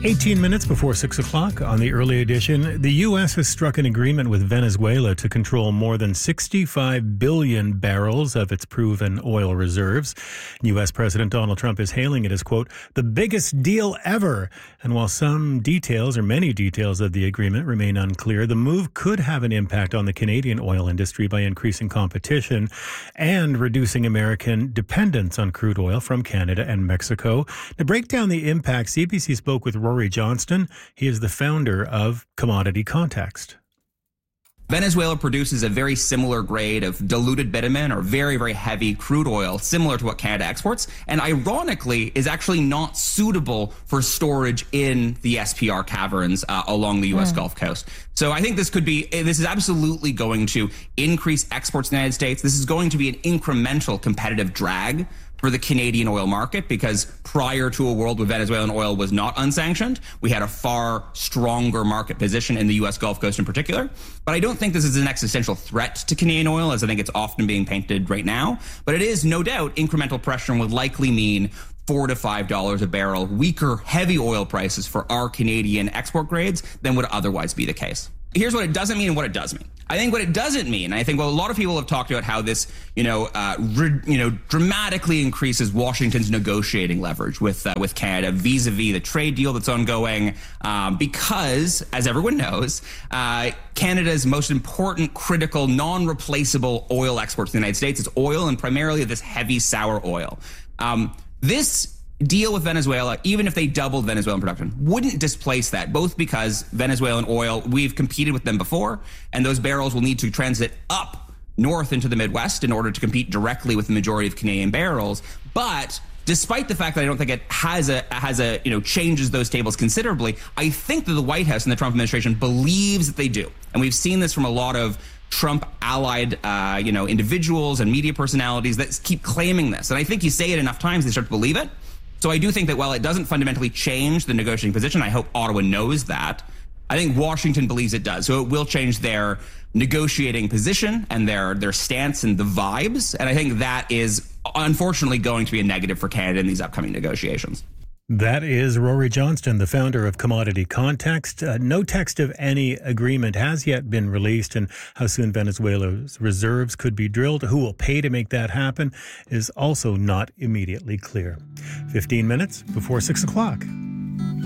18 minutes before 6 o'clock on the early edition, the U.S. has struck an agreement with Venezuela to control more than 65 billion barrels of its proven oil reserves. U.S. President Donald Trump is hailing it as, quote, the biggest deal ever. And while some details or many details of the agreement remain unclear, the move could have an impact on the Canadian oil industry by increasing competition and reducing American dependence on crude oil from Canada and Mexico. To break down the impact, CBC spoke with Rory Johnston. He is the founder of Commodity Context. Venezuela produces a very similar grade of diluted bitumen or very, very heavy crude oil, similar to what Canada exports, and ironically is actually not suitable for storage in the SPR caverns along the U.S. Gulf Coast. So I think this is absolutely going to increase exports in the United States. This is going to be an incremental competitive drag for the Canadian oil market, because prior to a world where Venezuelan oil was not unsanctioned, we had a far stronger market position in the U.S. Gulf Coast in particular. But I don't think this is an existential threat to Canadian oil, as I think it's often being painted right now. But it is no doubt incremental pressure and would likely mean $4 to $5 a barrel weaker heavy oil prices for our Canadian export grades than would otherwise be the case. Here's what it doesn't mean and what it does mean. I think what it doesn't mean, I think a lot of people have talked about how this, dramatically increases Washington's negotiating leverage with Canada vis-a-vis the trade deal that's ongoing, because, as everyone knows, Canada's most important, critical, non-replaceable oil exports in the United States is oil, and primarily this heavy sour oil. This deal with Venezuela, even if they doubled Venezuelan production, wouldn't displace that, both because Venezuelan oil, we've competed with them before, and those barrels will need to transit up north into the Midwest in order to compete directly with the majority of Canadian barrels. But despite the fact that I don't think it changes those tables considerably, I think that the White House and the Trump administration believes that they do. And we've seen this from a lot of Trump-allied, individuals and media personalities that keep claiming this. And I think you say it enough times, they start to believe it. So I do think that while it doesn't fundamentally change the negotiating position, I hope Ottawa knows that, I think Washington believes it does. So it will change their negotiating position and their stance and the vibes. And I think that is unfortunately going to be a negative for Canada in these upcoming negotiations. That is Rory Johnston, the founder of Commodity Context. No text of any agreement has yet been released, and how soon Venezuela's reserves could be drilled, who will pay to make that happen, is also not immediately clear. 15 minutes before 6 o'clock.